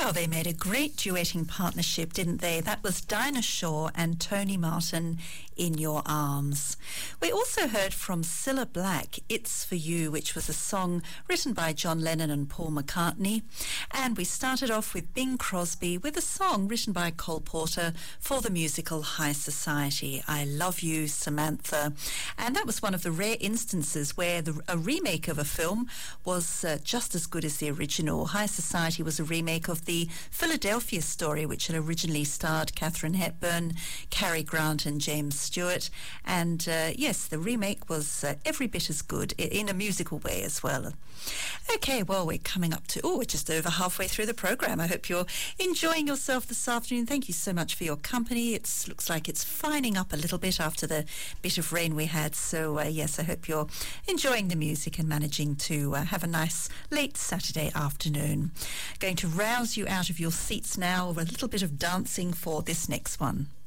Well, they made a great duetting partnership, didn't they? That was Dinah Shore and Tony Martin, In Your Arms. We also heard from Cilla Black, It's For You, which was a song written by John Lennon and Paul McCartney. And we started off with Bing Crosby with a song written by Cole Porter for the musical High Society, I Love You, Samantha. And that was one of the rare instances where a remake of a film was just as good as the original. High Society was a remake of the Philadelphia Story, which had originally starred Katharine Hepburn, Cary Grant and James Stewart. And yes, the remake was every bit as good in a musical way as well. Okay, well, we're coming up to, we're just over halfway through the program. I hope you're enjoying yourself this afternoon. Thank you so much for your company. It looks like it's fining up a little bit after the bit of rain we had. So, yes, I hope you're enjoying the music and managing to have a nice late Saturday afternoon. Going to rouse you out of your seats now with a little bit of dancing for this next one.